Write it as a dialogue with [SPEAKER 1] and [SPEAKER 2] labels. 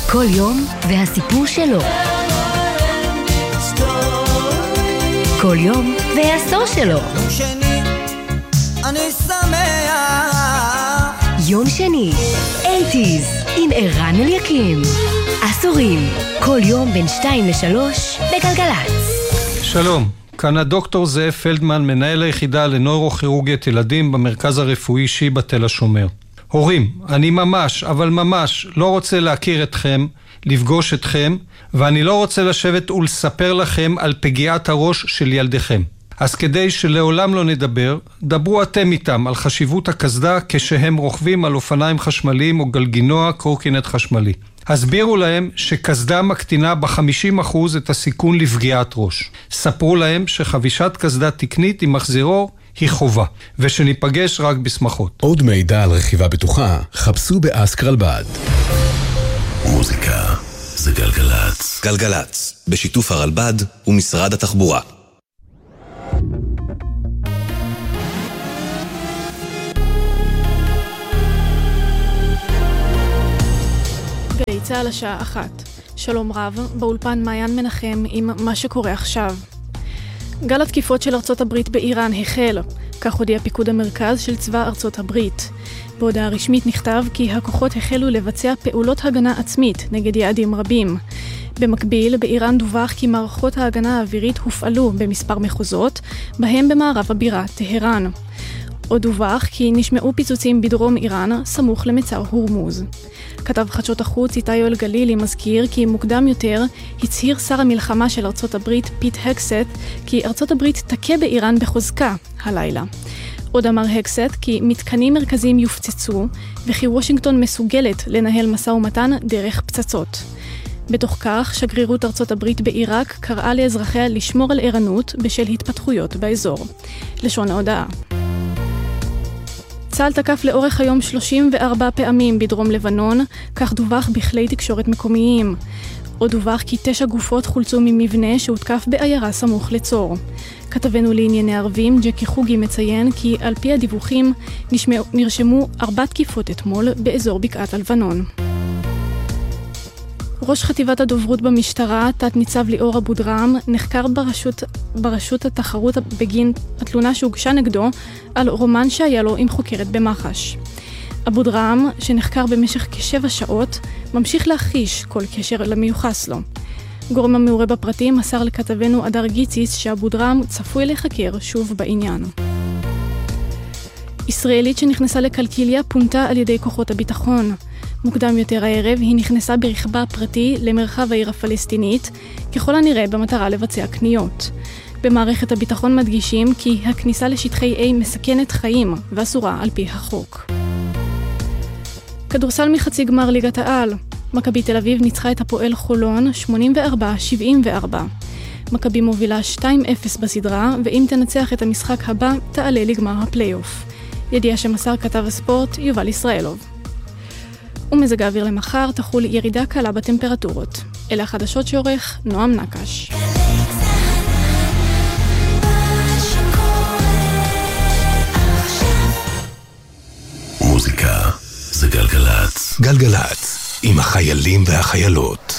[SPEAKER 1] כל יום והסיפור שלו. כל יום והעשור שלו.
[SPEAKER 2] יום שני, אני שמח.
[SPEAKER 1] יום שני, 80s, עם ערן אליקים. עשורים, כל יום בין 2 ל-3 בגלגלץ.
[SPEAKER 3] שלום, כאן הדוקטור זאב פלדמן, מנהל היחידה לנוירוכירורגית ילדים במרכז הרפואי שיבא תל השומר. הורים, אני ממש, אבל ממש לא רוצה להכיר אתכם, לפגוש אתכם, ואני לא רוצה לשבת ולספר לכם על פגיעת הראש של ילדיכם. אז כדי שלעולם לא נדבר, דברו אתם איתם על חשיבות הקסדה כשהם רוכבים על אופניים חשמליים או גלגינוע קורקינט חשמלי. הסבירו להם שקסדה מקטינה ב-50% את הסיכון לפגיעת ראש. ספרו להם שחבישת קסדה תקנית עם מחזירור היא חובה, ושניפגש רק בשמחות.
[SPEAKER 4] עוד מידע על רכיבה בטוחה, חפשו באסק רלב"ד.
[SPEAKER 5] מוזיקה זה גלגלץ. גלגלץ, בשיתוף הרלב"ד ומשרד התחבורה.
[SPEAKER 6] גלי צהל השעה 1. שלום רב, באולפן מעיין מנחם עם מה שקורה עכשיו. גל התקיפות של ארצות הברית באיראן החל, כך הודיע פיקוד המרכז של צבא ארצות הברית. בהודעה רשמית נכתב כי הכוחות החלו לבצע פעולות הגנה עצמית נגד יעדים רבים. במקביל, באיראן דווח כי מערכות ההגנה האווירית הופעלו במספר מחוזות, בהם במערב הבירה, טהרן. עוד דווח כי נשמעו פיצוצים בדרום איראן, סמוך למצר הורמוז. כתב חדשות החוץ איתי יואל גלילי מזכיר כי מוקדם יותר הצהיר שר המלחמה של ארצות הברית פיט הקסט כי ארצות הברית תכה באיראן בחוזקה הלילה. עוד אמר הקסט כי מתקנים מרכזיים יופצצו וכי וושינגטון מסוגלת לנהל משא ומתן דרך פצצות. בתוך כך, שגרירות ארצות הברית בעיראק קראה לאזרחיה לשמור על ערנות בשל התפתחויות באזור. לשון ההודעה. צה"ל תקף לאורך היום 34 פעמים בדרום לבנון, כך דווח בכלי תקשורת מקומיים. עוד דווח כי 9 גופות חולצו ממבנה שהותקף בעיירה סמוך לצור. כתבנו לענייני ערבים, ג'קי חוגי מציין כי על פי הדיווחים נרשמו 4 תקיפות אתמול באזור בקעת הלבנון. ראש חטיבת הדוברות במשטרה, תת ניצב ליאור אבו דרם, נחקר ברשות התחרות בגין התלונה שהוגשה נגדו על רומן שהיה לו עם חוקרת במח"ש. אבו דרם, שנחקר במשך כ7 שעות, ממשיך להחיש כל קשר למיוחס לו. גורם המעורה בפרטים מסר לכתבנו אדר גיציס שאבו דרם צפוי לחקר שוב בעניין. ישראלית שנכנסה לקלקיליה פונתה על ידי כוחות הביטחון. מוקדם יותר הערב היא נכנסה ברכבה פרטי למרחב העיר הפלסטינית, ככל הנראה במטרה לבצע קניות. במערכת הביטחון מדגישים כי הכניסה לשטחי A מסכנת חיים ואסורה על פי החוק. כדורסל מחצי גמר ליגת העל. מכבי תל אביב ניצחה את הפועל חולון 84-74. מכבי מובילה 2-0 בסדרה, ואם תנצח את המשחק הבא תעלה לגמר הפלייאוף. ידיעה שמסר כתב הספורט יובל ישראלוב. ומזג האוויר למחר תחול ירידה קלה בטמפרטורות. אלה החדשות שעורך נועם נקש.
[SPEAKER 5] מוזיקה זה גלגלץ. גלגלץ עם החיילים והחיילות.